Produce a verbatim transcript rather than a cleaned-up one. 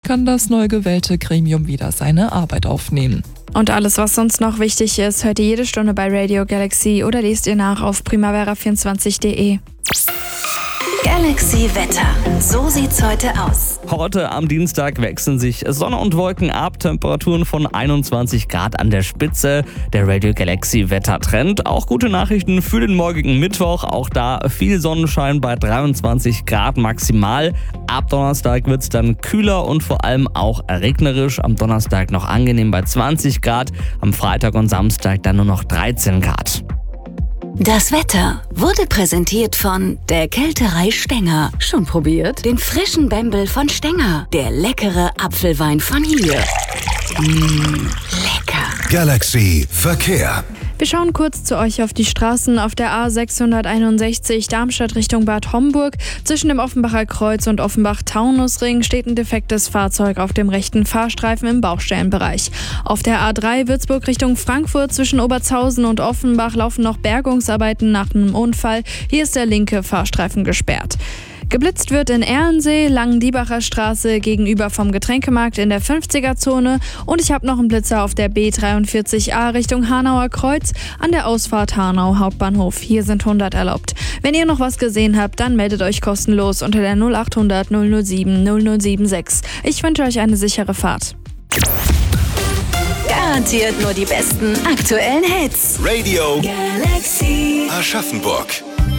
kann das neu gewählte Gremium wieder seine Arbeit aufnehmen. Und alles, was sonst noch wichtig ist, hört ihr jede Stunde bei Radio Galaxy oder lest ihr nach auf primavera vierundzwanzig punkt de. Galaxy Wetter. So sieht's heute aus. Heute am Dienstag wechseln sich Sonne und Wolken ab. Temperaturen von einundzwanzig Grad an der Spitze. Der Radio Galaxy Wettertrend. Auch gute Nachrichten für den morgigen Mittwoch. Auch da viel Sonnenschein bei dreiundzwanzig Grad maximal. Ab Donnerstag wird's dann kühler und vor allem auch regnerisch. Am Donnerstag noch angenehm bei zwanzig Grad. Am Freitag und Samstag dann nur noch dreizehn Grad. Das Wetter wurde präsentiert von der Kälterei Stenger. Schon probiert? Den frischen Bembel von Stenger. Der leckere Apfelwein von hier. Mmh, lecker. Galaxy Verkehr. Wir schauen kurz zu euch auf die Straßen. Auf der A sechshunderteinundsechzig Darmstadt Richtung Bad Homburg. Zwischen dem Offenbacher Kreuz und Offenbach-Taunusring steht ein defektes Fahrzeug auf dem rechten Fahrstreifen im Baustellenbereich. Auf der A drei Würzburg Richtung Frankfurt zwischen Obertshausen und Offenbach laufen noch Bergungsarbeiten nach einem Unfall. Hier ist der linke Fahrstreifen gesperrt. Geblitzt wird in Erlensee, Langendiebacher Straße gegenüber vom Getränkemarkt in der fünfziger-Zone. Und ich habe noch einen Blitzer auf der B dreiundvierzig A Richtung Hanauer Kreuz an der Ausfahrt Hanau Hauptbahnhof. Hier sind hundert erlaubt. Wenn ihr noch was gesehen habt, dann meldet euch kostenlos unter der null achthundert null null sieben null null sieben sechs. Ich wünsche euch eine sichere Fahrt. Garantiert nur die besten aktuellen Hits. Radio Galaxy Aschaffenburg.